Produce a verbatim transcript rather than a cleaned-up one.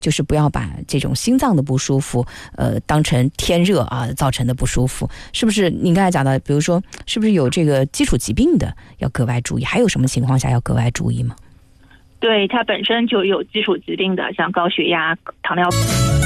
就是不要把这种心脏的不舒服呃当成天热啊造成的不舒服，是不是？您刚才讲的比如说是不是有这个基础疾病的要格外注意，还有什么情况下要格外注意吗？ 对，它本身就有基础疾病的，像高血压、糖尿病。